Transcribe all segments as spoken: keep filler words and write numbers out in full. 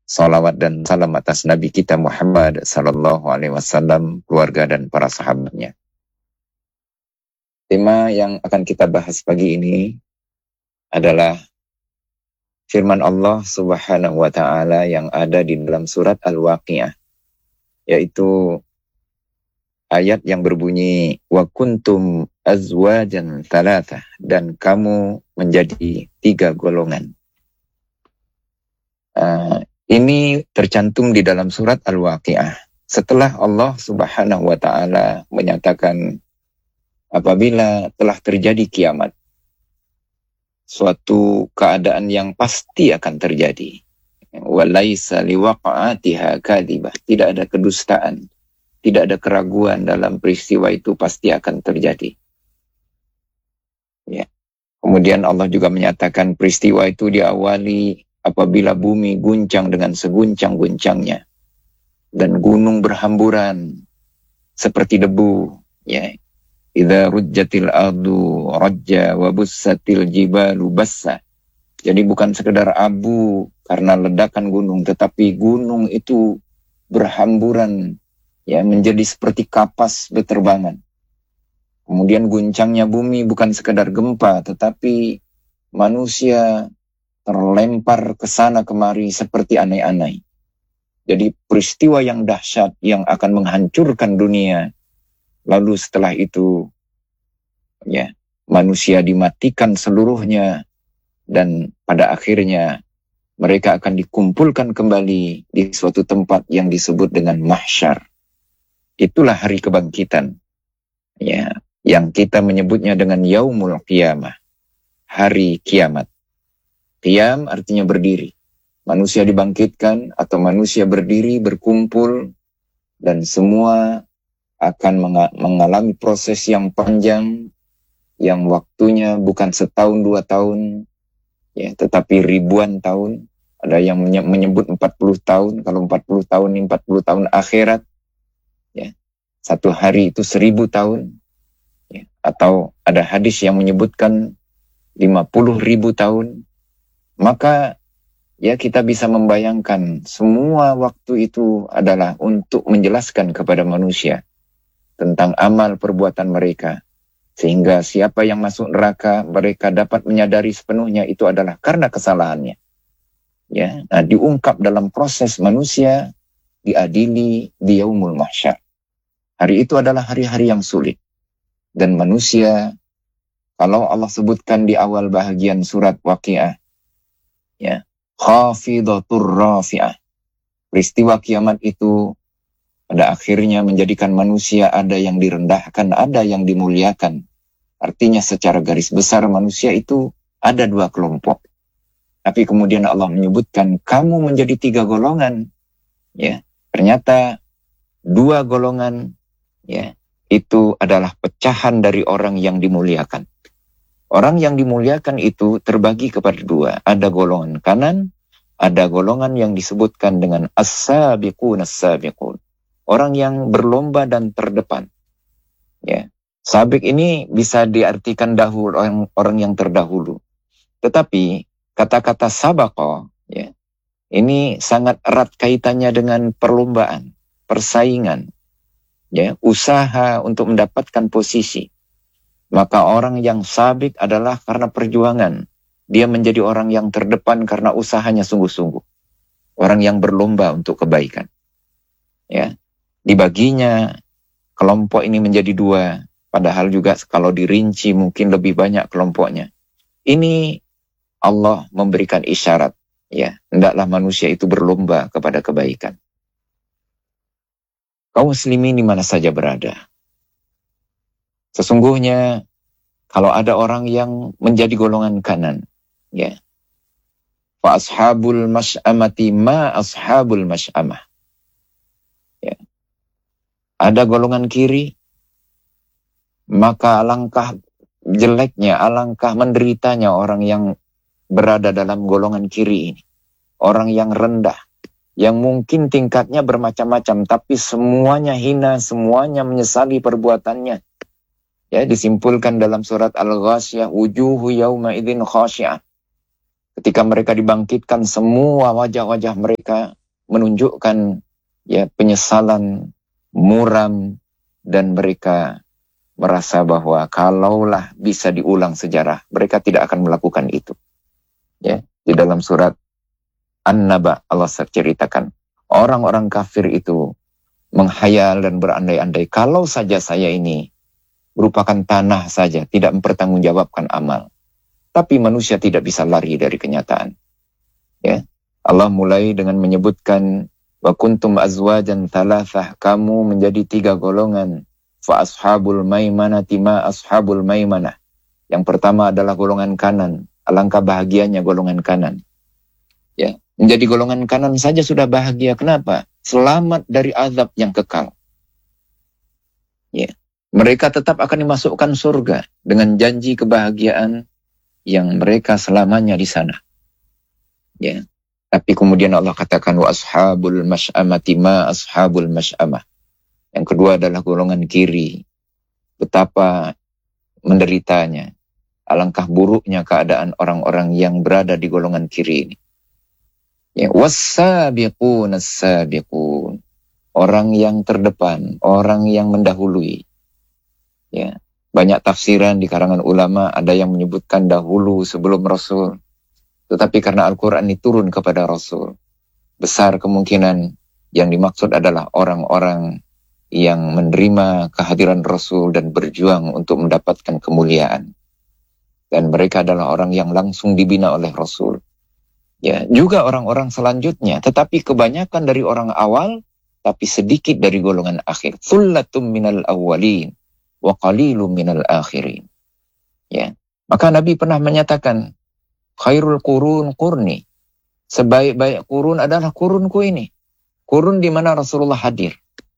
Salawat dan salam atas Nabi kita Muhammad sallallahu alaihi wasallam, keluarga dan para sahabatnya. Tema yang akan kita bahas pagi ini adalah firman Allah Subhanahu wa taala yang ada di dalam surat Al-Waqiah, yaitu ayat yang berbunyi wa kuntum azwajan thalathah, dan kamu menjadi tiga golongan. Uh, ini tercantum di dalam surat Al-Waqiah. Setelah Allah Subhanahu wa taala menyatakan apabila telah terjadi kiamat, suatu keadaan yang pasti akan terjadi. Walaisa liwaqa'atiha kadhibah. Tidak ada kedustaan, tidak ada keraguan dalam peristiwa itu pasti akan terjadi. Ya. Kemudian Allah juga menyatakan peristiwa itu diawali apabila bumi guncang dengan seguncang-guncangnya dan gunung berhamburan seperti debu, ya. Idza rujjatil ardu rajja wa bussatil jibalu bassa. Jadi bukan sekedar abu karena ledakan gunung, tetapi gunung itu berhamburan, ya, menjadi seperti kapas beterbangan. Kemudian guncangnya bumi bukan sekedar gempa, tetapi manusia terlempar ke sana kemari seperti anai-anai. Jadi peristiwa yang dahsyat yang akan menghancurkan dunia. Lalu setelah itu, ya, manusia dimatikan seluruhnya, dan pada akhirnya mereka akan dikumpulkan kembali di suatu tempat yang disebut dengan mahsyar. Itulah hari kebangkitan, ya, yang kita menyebutnya dengan yaumul qiyamah, hari kiamat. Qiyam artinya berdiri. Manusia dibangkitkan atau manusia berdiri, berkumpul, dan semua akan mengalami proses yang panjang, yang waktunya bukan setahun dua tahun, ya, tetapi ribuan tahun. Ada yang menyebut empat puluh tahun, kalau empat puluh tahun ini empat puluh tahun akhirat, ya. Satu hari itu seribu tahun, ya. Atau ada hadis yang menyebutkan lima puluh ribu tahun. Maka ya kita bisa membayangkan semua waktu itu adalah untuk menjelaskan kepada manusia tentang amal perbuatan mereka. Sehingga siapa yang masuk neraka, mereka dapat menyadari sepenuhnya itu adalah karena kesalahannya. Ya, nah, diungkap dalam proses manusia diadili di yaumul mahsyar. Hari itu adalah hari-hari yang sulit. Dan manusia, kalau Allah sebutkan di awal bahagian surat Waqiah, ya, khafidatur rafi'ah. Peristiwa kiamat itu pada akhirnya menjadikan manusia ada yang direndahkan, ada yang dimuliakan. Artinya secara garis besar manusia itu ada dua kelompok. Tapi kemudian Allah menyebutkan kamu menjadi tiga golongan. Ya, ternyata dua golongan, ya, itu adalah pecahan dari orang yang dimuliakan. Orang yang dimuliakan itu terbagi kepada dua. Ada golongan kanan, ada golongan yang disebutkan dengan as-sabiqun as-sabiqun. Orang yang berlomba dan terdepan. Ya. Sabik ini bisa diartikan dahulu, orang, orang yang terdahulu. Tetapi kata-kata sabaqa, ya, ini sangat erat kaitannya dengan perlombaan, persaingan, ya, usaha untuk mendapatkan posisi. Maka orang yang sabik adalah karena perjuangan. Dia menjadi orang yang terdepan karena usahanya sungguh-sungguh. Orang yang berlomba untuk kebaikan. Ya. Dibaginya kelompok ini menjadi dua, padahal juga kalau dirinci mungkin lebih banyak kelompoknya. Ini Allah memberikan isyarat, ya, hendaklah manusia itu berlomba kepada kebaikan. Kaum muslimin di mana saja berada, sesungguhnya kalau ada orang yang menjadi golongan kanan, ya, fa ashabul masy'amati ma ashabul masy'amah. Ya. Ada golongan kiri, maka alangkah jeleknya, alangkah menderitanya orang yang berada dalam golongan kiri ini. Orang yang rendah, yang mungkin tingkatnya bermacam-macam, tapi semuanya hina, semuanya menyesali perbuatannya. Ya, disimpulkan dalam surat Al-Ghasyiyah, wujuhu yawma idzin khasyi'ah. Ketika mereka dibangkitkan, semua wajah-wajah mereka menunjukkan ya penyesalan, muram, dan mereka merasa bahwa kalaulah bisa diulang sejarah, mereka tidak akan melakukan itu. Ya, di dalam surat An-Naba Allah ceritakan, orang-orang kafir itu menghayal dan berandai-andai, kalau saja saya ini merupakan tanah saja, tidak mempertanggungjawabkan amal. Tapi manusia tidak bisa lari dari kenyataan. Ya, Allah mulai dengan menyebutkan, wa kuntum azwajan thalathah, kamu menjadi tiga golongan. Fa ashabul maimanati ma ashabul maimanah. Yang pertama adalah golongan kanan. Alangkah bahagianya golongan kanan. Ya, menjadi golongan kanan saja sudah bahagia. Kenapa? Selamat dari azab yang kekal. Ya, mereka tetap akan dimasukkan surga dengan janji kebahagiaan yang mereka selamanya di sana. Ya. Tapi kemudian Allah katakan wa ashabul masy'amati ma ashabul masy'amah. Yang kedua adalah golongan kiri. Betapa menderitanya. Alangkah buruknya keadaan orang-orang yang berada di golongan kiri ini. Ya, was-sabiqun as-sabiqun. Orang yang terdepan, orang yang mendahului. Ya, banyak tafsiran di kalangan ulama, ada yang menyebutkan dahulu sebelum Rasul. Tetapi karena Al-Quran ini turun kepada Rasul, besar kemungkinan yang dimaksud adalah orang-orang yang menerima kehadiran Rasul dan berjuang untuk mendapatkan kemuliaan. Dan mereka adalah orang yang langsung dibina oleh Rasul. Ya, juga orang-orang selanjutnya, tetapi kebanyakan dari orang awal, tapi sedikit dari golongan akhir. Thullatum minal awwalin wa qalilum minal akhirin. Ya, maka Nabi pernah menyatakan, khairul qurun qurni. Sebaik-baik kurun adalah kurunku ini. Kurun di mana Rasulullah hadir.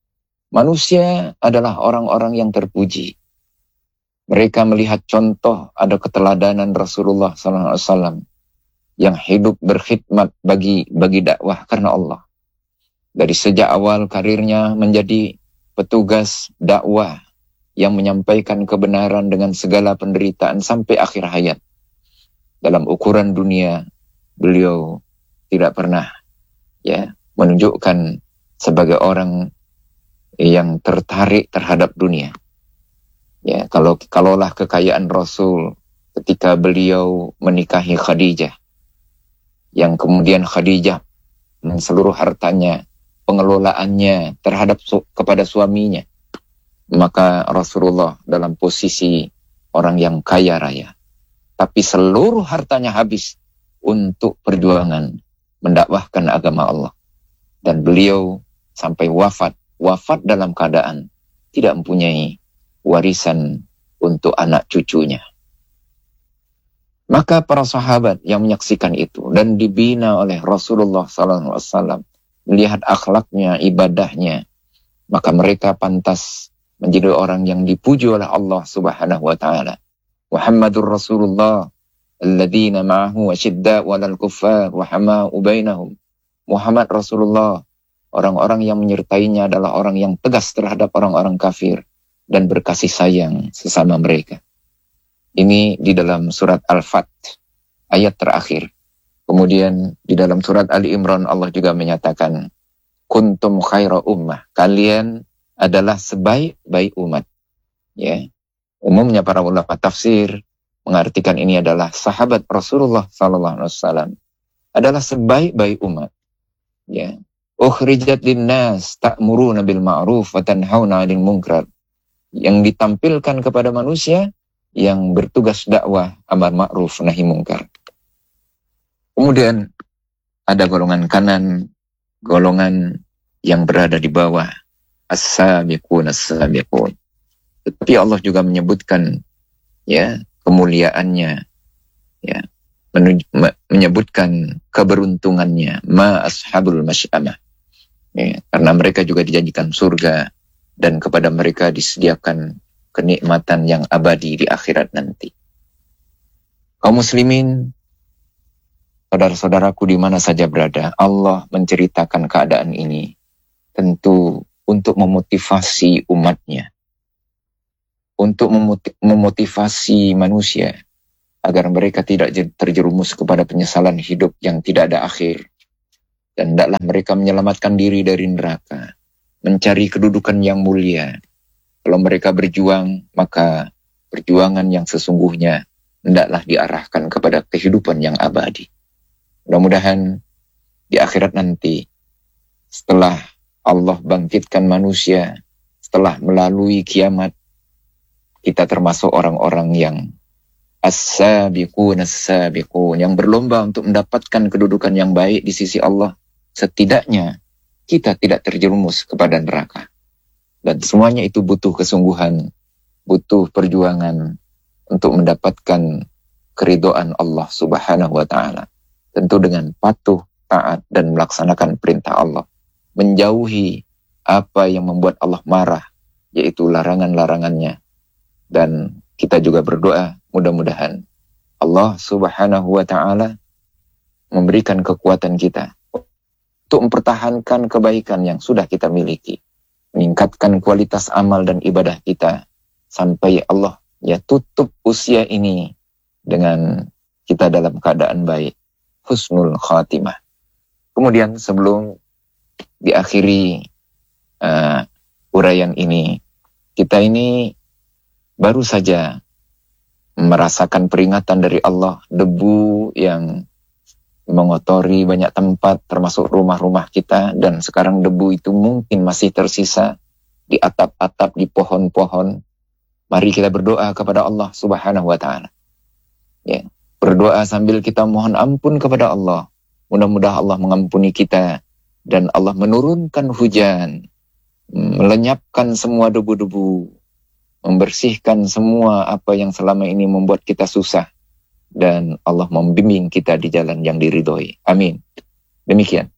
Manusia adalah orang-orang yang terpuji. Mereka melihat contoh, ada keteladanan Rasulullah sallallahu alaihi wasallam yang hidup berkhidmat bagi bagi dakwah karena Allah. Dari sejak awal karirnya menjadi petugas dakwah yang menyampaikan kebenaran dengan segala penderitaan sampai akhir hayat. Dalam ukuran dunia, beliau tidak pernah ya menunjukkan sebagai orang yang tertarik terhadap dunia. Ya, kalau kalaulah kekayaan Rasul ketika beliau menikahi Khadijah, yang kemudian Khadijah dan seluruh hartanya, pengelolaannya terhadap su- kepada suaminya, maka Rasulullah dalam posisi orang yang kaya raya. Tapi seluruh hartanya habis untuk perjuangan mendakwahkan agama Allah. Dan beliau sampai wafat, wafat dalam keadaan tidak mempunyai warisan untuk anak cucunya. Maka para sahabat yang menyaksikan itu dan dibina oleh Rasulullah sallallahu alaihi wasallam, melihat akhlaknya, ibadahnya, maka mereka pantas menjadi orang yang dipuji oleh Allah Subhanahu wa taala. Muhammadur Rasulullah alladzina ma'ahu asyidda'u 'alal kuffar wa hama'u bainahum. Muhammad Rasulullah, orang-orang yang menyertainya adalah orang yang tegas terhadap orang-orang kafir dan berkasih sayang sesama mereka. Ini di dalam surat Al-Fat ayat terakhir. Kemudian di dalam surat Ali Imran Allah juga menyatakan, kuntum khaira ummah, kalian adalah sebaik-baik umat. Ya. Umumnya para ulama tafsir mengartikan ini adalah sahabat Rasulullah sallallahu alaihi wasallam adalah sebaik-baik umat. Ya. Ukhrijat linnas ta'muruna bil ma'ruf wa tanhauna 'anil munkar. Yang ditampilkan kepada manusia yang bertugas dakwah amar ma'ruf nahi munkar. Kemudian ada golongan kanan, golongan yang berada di bawah, as-sabiqun as-sabiqun. Tetapi Allah juga menyebutkan ya kemuliaannya, ya menuj- menyebutkan keberuntungannya, ma ashabul masy'amah. Ya, karena mereka juga dijanjikan surga dan kepada mereka disediakan kenikmatan yang abadi di akhirat nanti. Kaum muslimin, saudara-saudaraku di mana saja berada, Allah menceritakan keadaan ini tentu untuk memotivasi umatnya, untuk memotivasi manusia agar mereka tidak terjerumus kepada penyesalan hidup yang tidak ada akhir, dan hendaklah mereka menyelamatkan diri dari neraka, mencari kedudukan yang mulia. Kalau mereka berjuang, maka perjuangan yang sesungguhnya hendaklah diarahkan kepada kehidupan yang abadi. Mudah-mudahan di akhirat nanti, setelah Allah bangkitkan manusia, setelah melalui kiamat, kita termasuk orang-orang yang as-sabiqun as-sabiqun, yang berlomba untuk mendapatkan kedudukan yang baik di sisi Allah. Setidaknya kita tidak terjerumus kepada neraka. Dan semuanya itu butuh kesungguhan, butuh perjuangan untuk mendapatkan keridhaan Allah Subhanahu wa ta'ala. Tentu dengan patuh, taat, dan melaksanakan perintah Allah. Menjauhi apa yang membuat Allah marah, yaitu larangan-larangannya. Dan kita juga berdoa, mudah-mudahan Allah Subhanahu wa ta'ala memberikan kekuatan kita untuk mempertahankan kebaikan yang sudah kita miliki, meningkatkan kualitas amal dan ibadah kita, sampai Allah ya tutup usia ini dengan kita dalam keadaan baik, husnul khatimah. Kemudian sebelum diakhiri uh, uraian ini, kita ini baru saja merasakan peringatan dari Allah, debu yang mengotori banyak tempat termasuk rumah-rumah kita, dan sekarang debu itu mungkin masih tersisa di atap-atap, di pohon-pohon. Mari kita berdoa kepada Allah Subhanahu wa ta'ala. Ya, berdoa sambil kita mohon ampun kepada Allah. Mudah-mudahan Allah mengampuni kita dan Allah menurunkan hujan, melenyapkan semua debu-debu, membersihkan semua apa yang selama ini membuat kita susah, dan Allah membimbing kita di jalan yang diridhoi. Amin. Demikian.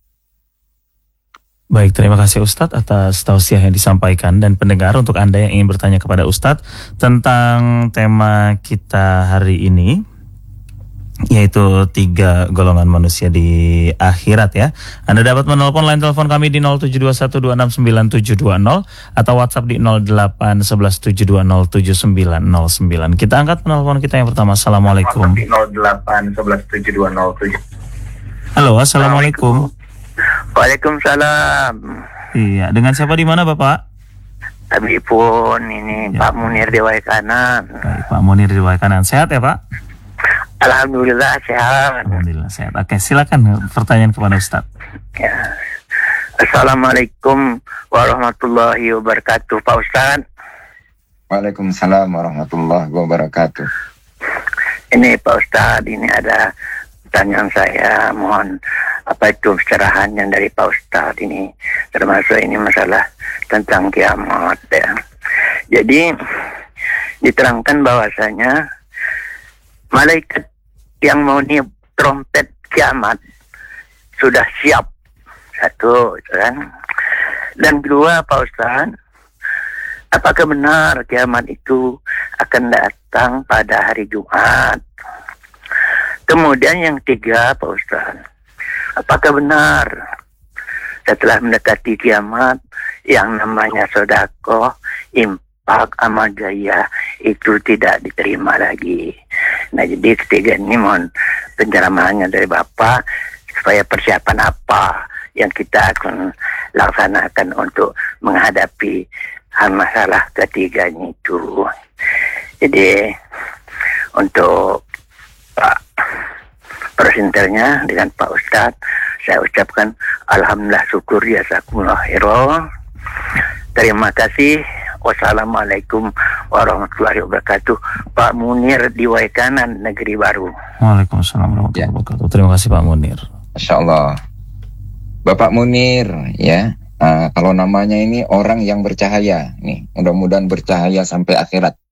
Baik, terima kasih Ustadz atas tausiah yang disampaikan. Dan pendengar, untuk Anda yang ingin bertanya kepada Ustadz tentang tema kita hari ini, yaitu tiga golongan manusia di akhirat ya, Anda dapat menelpon line telepon kami di nol tujuh dua satu dua enam sembilan tujuh dua nol atau WhatsApp di nol delapan satu satu tujuh dua nol tujuh sembilan nol sembilan. Kita angkat penelpon kita yang pertama. Assalamualaikum. nol delapan satu satu tujuh dua nol tujuh. Halo, assalamualaikum. Waalaikumsalam. Iya, dengan siapa di mana Bapak? Kami pun ini ya. Pak Munir di Waikanan. Baik, Pak Munir di Waikanan. Sehat ya Pak? Alhamdulillah sehat. Alhamdulillah sehat. Oke, silakan pertanyaan kepada Ustaz. Ya. Assalamualaikum warahmatullahi wabarakatuh, Pak Ustaz. Waalaikumsalam warahmatullahi wabarakatuh. Ini Pak Ustaz, ini ada pertanyaan saya, mohon apa itu pencerahannya dari Pak Ustaz ini, termasuk ini masalah tentang kiamat ya. Jadi diterangkan bahwasanya malaikat yang mau niup trompet kiamat sudah siap, satu kan. Dan kedua Pak Ustaz, apakah benar kiamat itu akan datang pada hari Jumat? Kemudian yang ketiga Pak Ustaz, apakah benar setelah mendekati kiamat yang namanya sedekah, infak, amal jaya itu tidak diterima lagi? Nah, jadi ketiga ini mohon pencerahannya dari Bapak, supaya persiapan apa yang kita akan laksanakan untuk menghadapi masalah ketiganya itu. Jadi untuk Pak presenternya dengan Pak Ustadz, saya ucapkan alhamdulillah, syukur, jazakumullah khairan. Terima kasih. Wassalamualaikum warahmatullahi wabarakatuh. Pak Munir di Waikanan, Negeri Baru. Waalaikumsalam warahmatullahi wabarakatuh. Terima kasih Pak Munir. Masya Allah. Bapak Munir ya, uh, kalau namanya ini orang yang bercahaya nih, mudah-mudahan bercahaya sampai akhirat.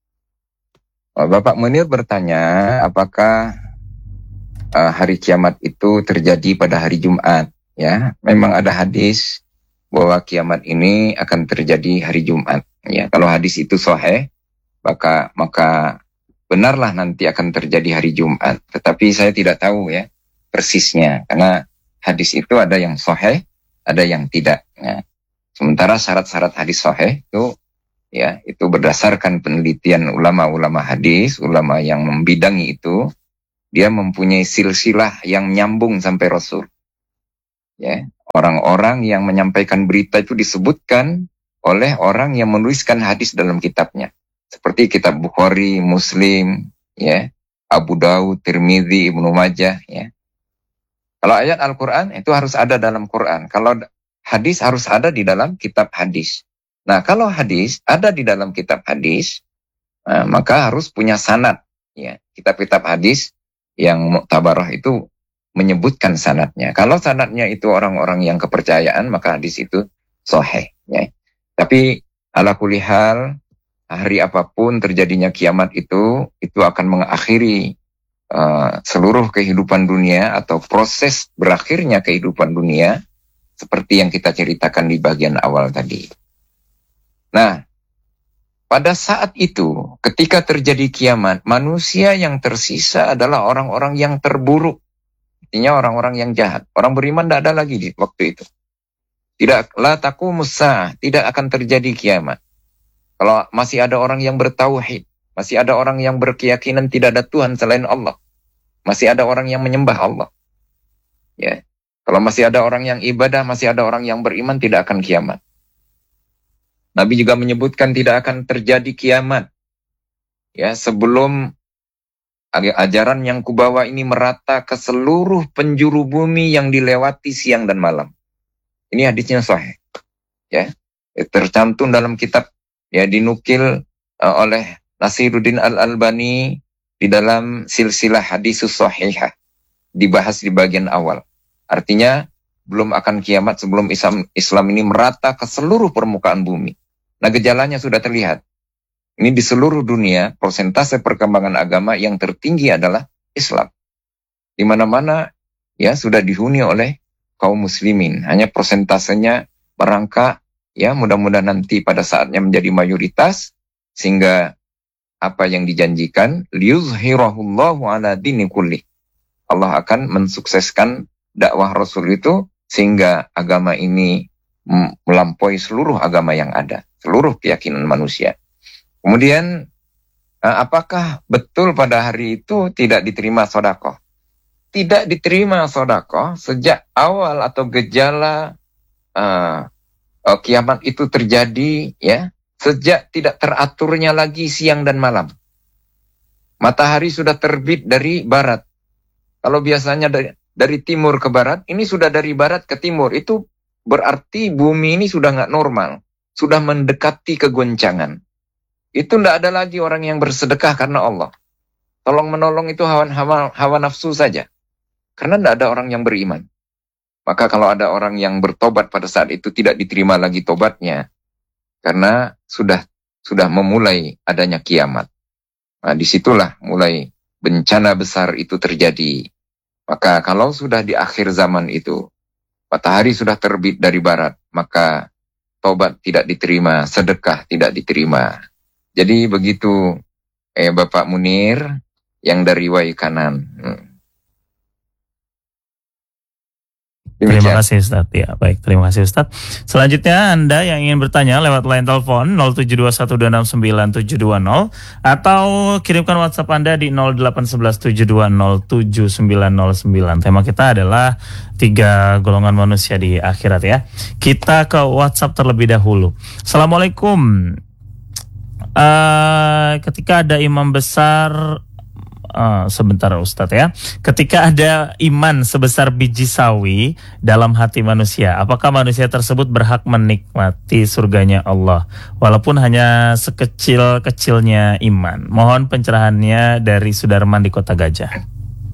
Uh, Bapak Munir bertanya, apakah uh, hari kiamat itu terjadi pada hari Jumat? Ya, memang ada hadis bahwa kiamat ini akan terjadi hari Jumat. Ya, kalau hadis itu sahih, maka maka benarlah nanti akan terjadi hari Jumat. Tetapi saya tidak tahu ya persisnya, karena hadis itu ada yang sahih, ada yang tidak. Ya. Sementara syarat-syarat hadis sahih itu ya itu berdasarkan penelitian ulama-ulama hadis, ulama yang membidangi itu, dia mempunyai silsilah yang nyambung sampai Rasul. Ya, orang-orang yang menyampaikan berita itu disebutkan oleh orang yang menuliskan hadis dalam kitabnya. Seperti kitab Bukhari, Muslim, ya, Abu Daud, Tirmidzi, Ibnu Majah, ya. Kalau ayat Al-Quran itu harus ada dalam Quran. Kalau hadis harus ada di dalam kitab hadis. Nah, kalau hadis ada di dalam kitab hadis, nah, maka harus punya sanad. Ya, kitab-kitab hadis yang muktabarah itu menyebutkan sanadnya. Kalau sanadnya itu orang-orang yang kepercayaan, maka hadis itu sahih. Ya. Tapi ala kulli hal, hari apapun terjadinya kiamat itu, itu akan mengakhiri uh, seluruh kehidupan dunia atau proses berakhirnya kehidupan dunia, seperti yang kita ceritakan di bagian awal tadi. Nah, pada saat itu, ketika terjadi kiamat, manusia yang tersisa adalah orang-orang yang terburuk. Artinya orang-orang yang jahat. Orang beriman tidak ada lagi di waktu itu. Tidak, la taqumus sa'ah, tidak akan terjadi kiamat. Kalau masih ada orang yang bertauhid, masih ada orang yang berkeyakinan tidak ada Tuhan selain Allah, masih ada orang yang menyembah Allah. Ya. Kalau masih ada orang yang ibadah, masih ada orang yang beriman, tidak akan kiamat. Nabi juga menyebutkan tidak akan terjadi kiamat. Ya, sebelum ajaran yang kubawa ini merata ke seluruh penjuru bumi yang dilewati siang dan malam. Ini hadisnya sahih. Ya, tercantum dalam kitab, ya, dinukil uh, oleh Nasiruddin Al-Albani di dalam silsilah hadisus sahihah. Dibahas di bagian awal. Artinya belum akan kiamat sebelum Islam, Islam ini merata ke seluruh permukaan bumi. Nah, gejalanya sudah terlihat. Ini di seluruh dunia, persentase perkembangan agama yang tertinggi adalah Islam. Di mana-mana, ya, sudah dihuni oleh kaum muslimin. Hanya persentasenya merangkak, ya, mudah-mudahan nanti pada saatnya menjadi mayoritas, sehingga apa yang dijanjikan, liyuzhirahullahu ala dini kulli. Allah akan mensukseskan dakwah Rasul itu, sehingga agama ini melampaui seluruh agama yang ada, seluruh keyakinan manusia. Kemudian, apakah betul pada hari itu tidak diterima sedekah? Tidak diterima sedekah sejak awal atau gejala uh, uh, kiamat itu terjadi, ya, sejak tidak teraturnya lagi siang dan malam. Matahari sudah terbit dari barat. Kalau biasanya dari, dari timur ke barat, ini sudah dari barat ke timur. Itu berarti bumi ini sudah nggak normal, sudah mendekati kegoncangan. Itu tidak ada lagi orang yang bersedekah karena Allah. Tolong menolong itu hawa, hawa, hawa nafsu saja. Karena tidak ada orang yang beriman. Maka kalau ada orang yang bertobat pada saat itu tidak diterima lagi tobatnya. Karena sudah sudah memulai adanya kiamat. Nah, disitulah mulai bencana besar itu terjadi. Maka kalau sudah di akhir zaman itu, matahari sudah terbit dari barat, maka tobat tidak diterima, sedekah tidak diterima. Jadi begitu, eh, Bapak Munir yang dari Wai Kanan. Hmm. Terima kasih Ustaz. Ya, baik, terima kasih Ustaz. Selanjutnya Anda yang ingin bertanya lewat line telepon nol tujuh dua satu dua enam sembilan tujuh dua nol atau kirimkan WhatsApp Anda di nol delapan satu satu tujuh dua nol tujuh sembilan nol sembilan. Tema kita adalah tiga golongan manusia di akhirat, ya. Kita ke WhatsApp terlebih dahulu. Assalamualaikum. Uh, ketika ada imam besar, uh, sebentar Ustadz, ya. Ketika ada iman sebesar biji sawi dalam hati manusia, apakah manusia tersebut berhak menikmati surganya Allah walaupun hanya sekecil-kecilnya iman? Mohon pencerahannya dari Sudarman di Kota Gajah.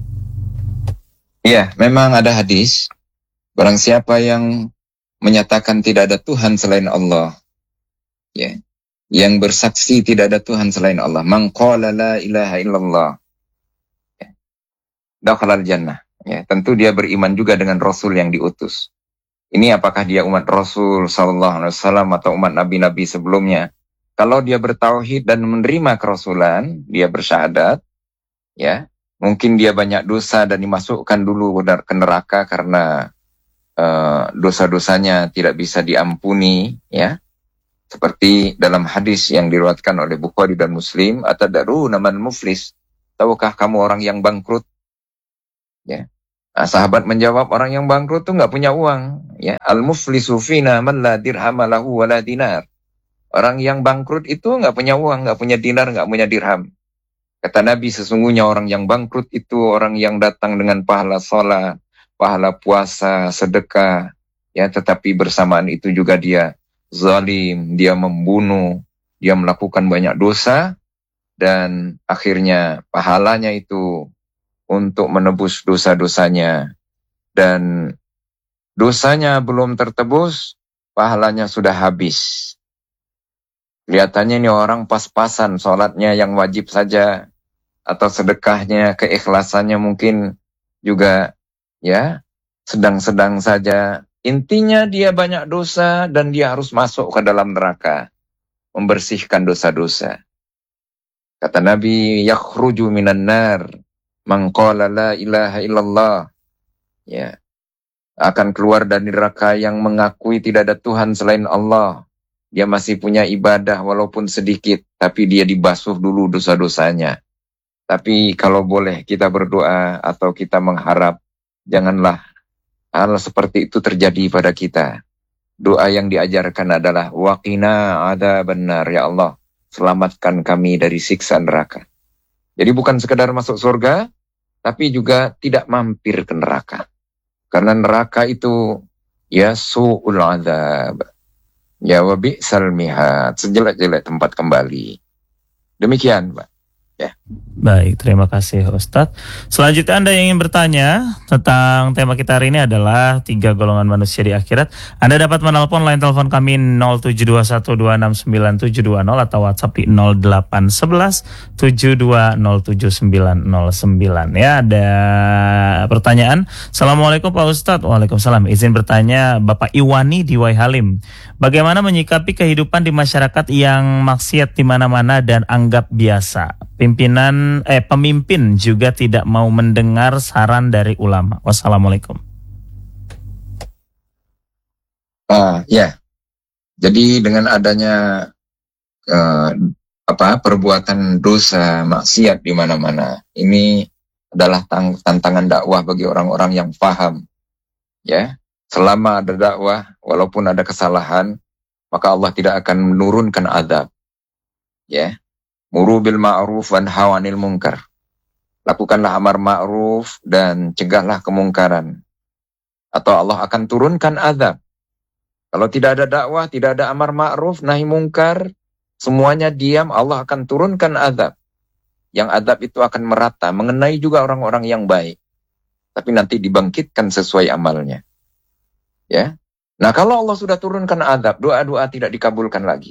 Iya, memang ada hadis, barang siapa yang menyatakan tidak ada Tuhan selain Allah, ya, yang bersaksi tidak ada Tuhan selain Allah, man qala la ilaha illallah, ya, dakhalal jannah, ya, tentu dia beriman juga dengan Rasul yang diutus. Ini apakah dia umat Rasul sallallahu alaihi wasallam atau umat nabi-nabi sebelumnya? Kalau dia bertauhid dan menerima kerasulan, dia bersyahadat, ya, mungkin dia banyak dosa dan dimasukkan dulu ke neraka karena uh, dosa-dosanya tidak bisa diampuni, ya. Seperti dalam hadis yang diriwayatkan oleh Bukhari dan Muslim, atadruna man muflis? Tahukah kamu orang yang bangkrut? Ya. Nah, sahabat menjawab, orang yang bangkrut tuh nggak punya uang. Ya, al-muflisu fina man la dirham lahu wa la dinar. Orang yang bangkrut itu nggak punya uang, nggak punya dinar, nggak punya dirham. Kata Nabi, sesungguhnya orang yang bangkrut itu orang yang datang dengan pahala sholat, pahala puasa, sedekah, ya, tetapi bersamaan itu juga dia zalim, dia membunuh, dia melakukan banyak dosa, dan akhirnya pahalanya itu untuk menebus dosa-dosanya, dan dosanya belum tertebus, pahalanya sudah habis. Kelihatannya ini orang pas-pasan, sholatnya yang wajib saja, atau sedekahnya, keikhlasannya mungkin juga ya sedang-sedang saja. Intinya dia banyak dosa dan dia harus masuk ke dalam neraka, membersihkan dosa-dosa. Kata Nabi, yakhruju minan nar man qala la ilaha illallah. Ya, akan keluar dari neraka yang mengakui tidak ada Tuhan selain Allah. Dia masih punya ibadah walaupun sedikit, tapi dia dibasuh dulu dosa-dosanya. Tapi kalau boleh kita berdoa atau kita mengharap, janganlah hal seperti itu terjadi pada kita. Doa yang diajarkan adalah waqina adzabannar, ya Allah, selamatkan kami dari siksa neraka. Jadi bukan sekedar masuk surga, tapi juga tidak mampir ke neraka. Karena neraka itu ya su'ul adzab. Ya wa bi'sal mihad, sejelek-jelek tempat kembali. Demikian, Pak. Ya. Baik, terima kasih Ustadz. Selanjutnya Anda yang ingin bertanya tentang tema kita hari ini adalah tiga golongan manusia di akhirat. Anda dapat menelpon line telepon kami nol tujuh dua satu dua enam sembilan tujuh dua nol atau WhatsApp di nol delapan satu satu tujuh dua nol tujuh sembilan nol sembilan. Ya, ada pertanyaan. Assalamualaikum Pak Ustadz. Waalaikumsalam. Izin bertanya Bapak Iwani di Waihalim. Bagaimana menyikapi kehidupan di masyarakat yang maksiat di mana-mana dan anggap biasa? Pimpinan eh pemimpin juga tidak mau mendengar saran dari ulama. Wassalamualaikum. Ah, ya. Jadi dengan adanya uh, apa perbuatan dosa maksiat di mana-mana, ini adalah tang- tantangan dakwah bagi orang-orang yang paham. Ya, selama ada dakwah, walaupun ada kesalahan, maka Allah tidak akan menurunkan azab. Ya. Muru bil ma'ruf wan hawa 'anil munkar. Lakukanlah amar ma'ruf dan cegahlah kemungkaran. Atau Allah akan turunkan azab. Kalau tidak ada dakwah, tidak ada amar ma'ruf, nahi mungkar, semuanya diam, Allah akan turunkan azab. Yang azab itu akan merata, mengenai juga orang-orang yang baik. Tapi nanti dibangkitkan sesuai amalnya. Ya. Nah, kalau Allah sudah turunkan azab, doa-doa tidak dikabulkan lagi.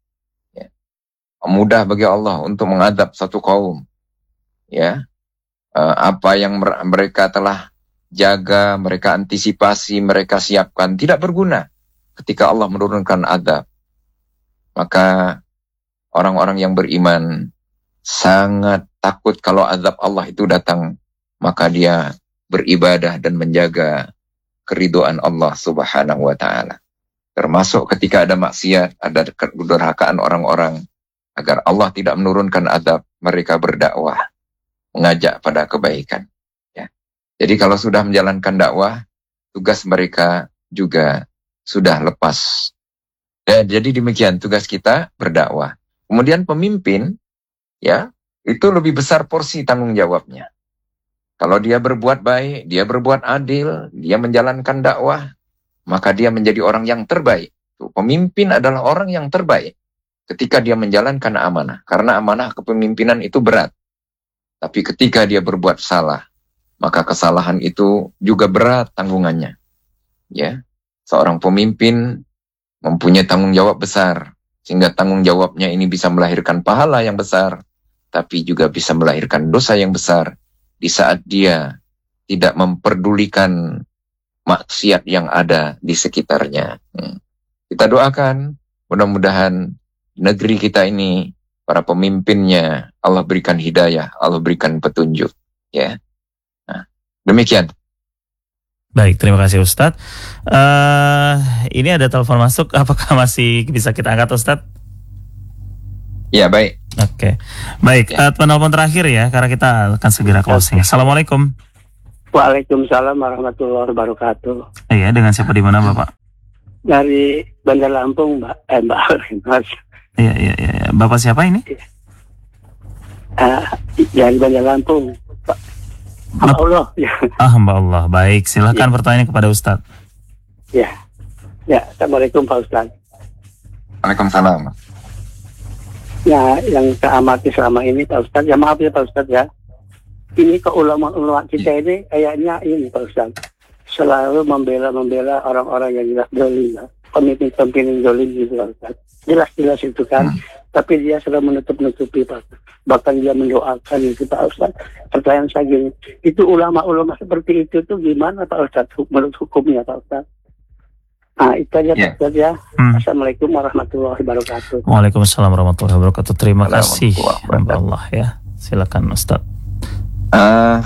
Mudah bagi Allah untuk mengadab satu kaum. Ya, uh, apa yang mereka telah jaga, mereka antisipasi, mereka siapkan tidak berguna ketika Allah menurunkan adab. Maka orang-orang yang beriman sangat takut kalau azab Allah itu datang, maka dia beribadah dan menjaga keridhaan Allah Subhanahu wa taala. Termasuk ketika ada maksiat, ada kedurhakaan orang-orang, agar Allah tidak menurunkan azab, mereka berdakwah, mengajak pada kebaikan. Ya. Jadi kalau sudah menjalankan dakwah, tugas mereka juga sudah lepas. Ya, jadi demikian tugas kita berdakwah. Kemudian pemimpin, ya, itu lebih besar porsi tanggung jawabnya. Kalau dia berbuat baik, dia berbuat adil, dia menjalankan dakwah, maka dia menjadi orang yang terbaik. Tuh, pemimpin adalah orang yang terbaik ketika dia menjalankan amanah. Karena amanah kepemimpinan itu berat. Tapi ketika dia berbuat salah, maka kesalahan itu juga berat tanggungannya. Ya, seorang pemimpin mempunyai tanggung jawab besar, sehingga tanggung jawabnya ini bisa melahirkan pahala yang besar, tapi juga bisa melahirkan dosa yang besar di saat dia tidak memperdulikan maksiat yang ada di sekitarnya. Hmm. Kita doakan, mudah-mudahan negeri kita ini, para pemimpinnya, Allah berikan hidayah, Allah berikan petunjuk. Ya, nah, demikian. Baik, terima kasih Ustadz. Uh, ini ada telepon masuk, apakah masih bisa kita angkat Ustadz? Ya, baik. Oke, okay. Baik. Ya. Uh, penelpon terakhir ya, karena kita akan segera closing. Assalamualaikum. Waalaikumsalam warahmatullahi wabarakatuh. Iya, dengan siapa di mana Bapak? Dari Bandar Lampung, Mbak. Eh, Mbak. Mas. Iya, iya, iya. iya. Bapak siapa ini? Uh, dari Bandar Lampung, Pak. Hamba Allah. Ya. Ah, hamba Allah. Baik, silahkan ya. Pertanyaan kepada Ustadz. Ya. Ya, Assalamualaikum Pak Ustadz. Waalaikumsalam. Ya, yang saya amati selama ini Pak Ustadz, ya maaf ya Pak Ustadz ya. Ini ke ulama-ulama kita ini kayaknya ini Pak Ustadz. Selalu membela-membela orang-orang yang jelas dolim, pemimpin-pemimpin dolim gitu Pak Ustadz. Jelas-jelas itu kan. Hmm. Tapi dia selalu menutup-nutupi Pak Ustadz. Bahkan dia mendoakan itu Pak Ustadz. Pertanyaan saya gini, itu ulama-ulama seperti itu tuh gimana Pak Ustadz? Menurut hukumnya Pak Ustadz? Nah, itu aja yeah. Pak Ustadz ya. Hmm. Assalamualaikum warahmatullahi wabarakatuh. Waalaikumsalam warahmatullahi wabarakatuh. Terima kasih. Allah ya. Silakan Ustadz. Uh,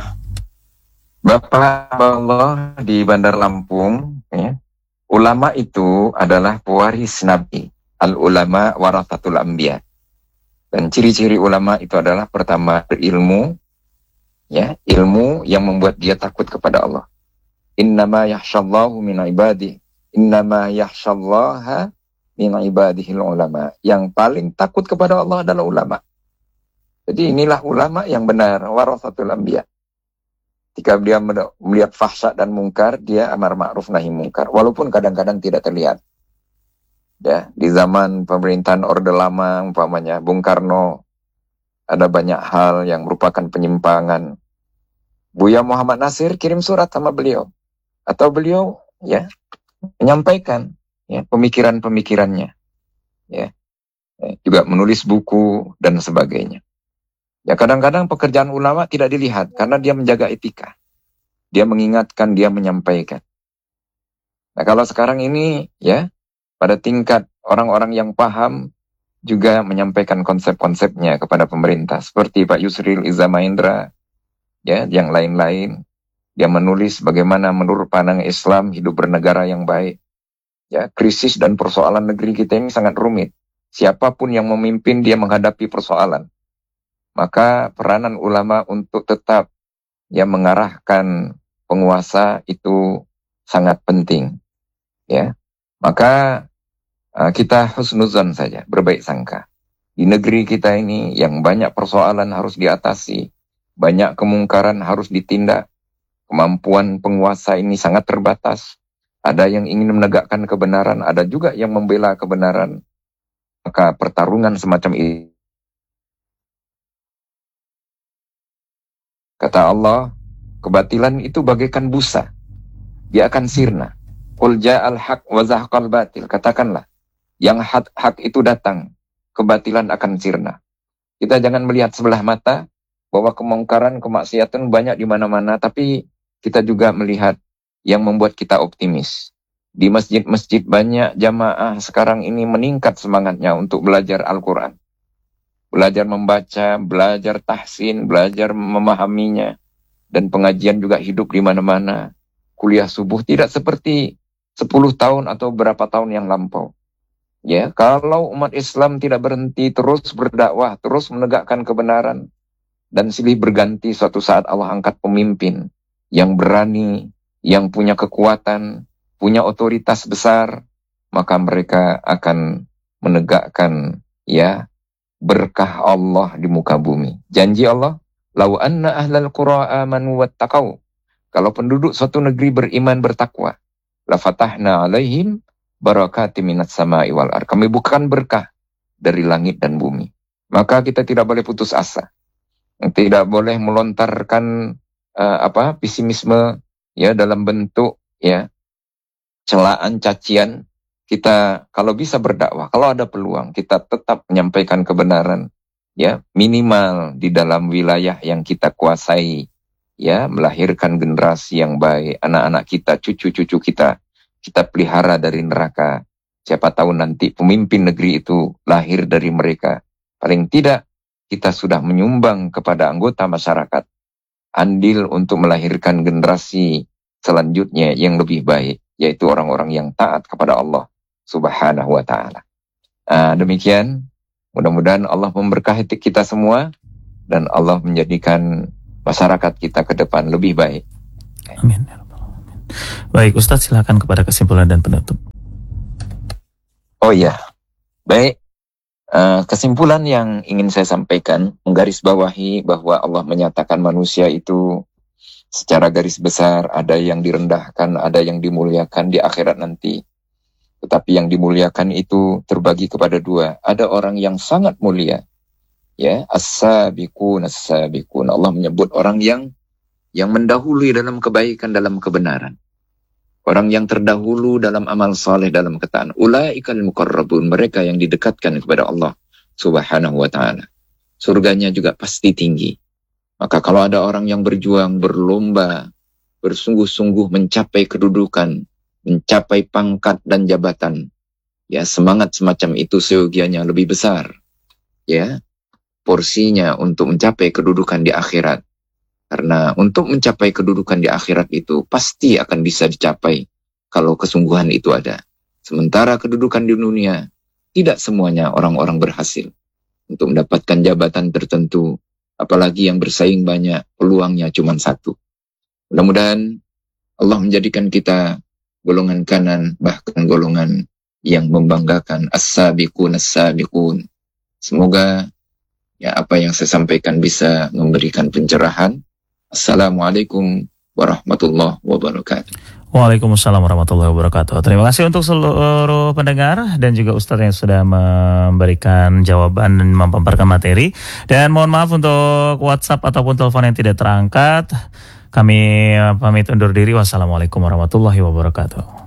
Bapak Allah di Bandar Lampung, ya. Ulama itu adalah pewaris Nabi. Al-ulama warathatul anbiya. Dan ciri-ciri ulama itu adalah pertama berilmu, ya, ilmu yang membuat dia takut kepada Allah. Innama yakhshallahu min ibadihi. Innama yakhshallaha min ibadihil ulama. Yang paling takut kepada Allah adalah ulama. Jadi inilah ulama yang benar, warathatul anbiya. Ketika dia melihat fahsya dan mungkar, dia amar ma'ruf nahi mungkar, walaupun kadang-kadang tidak terlihat. Ya, di zaman pemerintahan Orde Lama, umpamanya Bung Karno, ada banyak hal yang merupakan penyimpangan. Buya Muhammad Nasir kirim surat sama beliau, atau beliau ya menyampaikan ya pemikiran-pemikirannya, ya, juga menulis buku dan sebagainya. Ya kadang-kadang pekerjaan ulama tidak dilihat karena dia menjaga etika. Dia mengingatkan, dia menyampaikan. Nah kalau sekarang ini ya pada tingkat orang-orang yang paham juga menyampaikan konsep-konsepnya kepada pemerintah. Seperti Pak Yusril Iza Mahendra, ya yang lain-lain. Dia menulis bagaimana menurut pandangan Islam hidup bernegara yang baik. Ya krisis dan persoalan negeri kita ini sangat rumit. Siapapun yang memimpin dia menghadapi persoalan. Maka peranan ulama untuk tetap ya mengarahkan penguasa itu sangat penting. Ya, maka uh, kita husnuzon saja, berbaik sangka. Di negeri kita ini yang banyak persoalan harus diatasi, banyak kemungkaran harus ditindak. Kemampuan penguasa ini sangat terbatas. Ada yang ingin menegakkan kebenaran, ada juga yang membela kebenaran. Maka pertarungan semacam ini. Kata Allah, kebatilan itu bagaikan busa. Dia akan sirna. Qul ja'al haq wa zahaqal batil. Katakanlah, yang hak, hak itu datang, kebatilan akan sirna. Kita jangan melihat sebelah mata bahwa kemungkaran, kemaksiatan banyak di mana-mana, tapi kita juga melihat yang membuat kita optimis. Di masjid-masjid banyak jamaah sekarang ini meningkat semangatnya untuk belajar Al-Quran. Belajar membaca, belajar tahsin, belajar memahaminya. Dan pengajian juga hidup di mana-mana. Kuliah subuh tidak seperti sepuluh tahun atau berapa tahun yang lampau. Ya, kalau umat Islam tidak berhenti terus berdakwah, terus menegakkan kebenaran, dan silih berganti suatu saat Allah angkat pemimpin yang berani, yang punya kekuatan, punya otoritas besar, maka mereka akan menegakkan ya berkah Allah di muka bumi. Janji Allah, lau anna ahlal qura amanu wattaqau. Kalau penduduk suatu negeri beriman bertakwa, la fatahna alaihim barakatim minas sama'i wal ardh. Kami bukan berkah dari langit dan bumi. Maka kita tidak boleh putus asa. Tidak boleh melontarkan uh, apa pesimisme ya dalam bentuk ya celaan, cacian. Kita kalau bisa berdakwah, kalau ada peluang kita tetap menyampaikan kebenaran ya, minimal di dalam wilayah yang kita kuasai ya, melahirkan generasi yang baik, anak-anak kita, cucu-cucu kita kita pelihara dari neraka. Siapa tahu nanti pemimpin negeri itu lahir dari mereka. Paling tidak kita sudah menyumbang kepada anggota masyarakat andil untuk melahirkan generasi selanjutnya yang lebih baik, yaitu orang-orang yang taat kepada Allah Subhanahu wa ta'ala. Nah, demikian, mudah-mudahan Allah memberkahi kita semua dan Allah menjadikan masyarakat kita ke depan lebih baik. kita. Amin. Baik, Ustadz, silakan kepada kesimpulan dan penutup. Oh iya, baik. Uh, kesimpulan yang ingin saya sampaikan menggarisbawahi bahwa Allah menyatakan manusia itu secara garis besar ada yang direndahkan, ada yang dimuliakan di akhirat nanti. Tetapi yang dimuliakan itu terbagi kepada dua. Ada orang yang sangat mulia, ya, as-sabiqun as-sabiqun. Allah menyebut orang yang yang mendahului dalam kebaikan, dalam kebenaran. Orang yang terdahulu dalam amal saleh, dalam ketaatan. Ulaikal muqarrabun, mereka yang didekatkan kepada Allah Subhanahu wa taala. Surganya juga pasti tinggi. Maka kalau ada orang yang berjuang, berlomba, bersungguh-sungguh mencapai kedudukan, mencapai pangkat dan jabatan, ya, semangat semacam itu seyogianya lebih besar, ya, porsinya untuk mencapai kedudukan di akhirat. Karena untuk mencapai kedudukan di akhirat itu pasti akan bisa dicapai kalau kesungguhan itu ada. Sementara kedudukan di dunia, tidak semuanya orang-orang berhasil untuk mendapatkan jabatan tertentu, apalagi yang bersaing banyak, peluangnya cuma satu. Mudah-mudahan Allah menjadikan kita golongan kanan, bahkan golongan yang membanggakan, as-sabiqun as-sabiqun. Semoga ya apa yang saya sampaikan bisa memberikan pencerahan. Assalamualaikum warahmatullahi wabarakatuh. Waalaikumsalam warahmatullahi wabarakatuh. Terima kasih untuk seluruh pendengar dan juga Ustadz yang sudah memberikan jawaban dan memaparkan materi. Dan mohon maaf untuk WhatsApp ataupun telepon yang tidak terangkat. Kami pamit undur diri. Wassalamualaikum warahmatullahi wabarakatuh.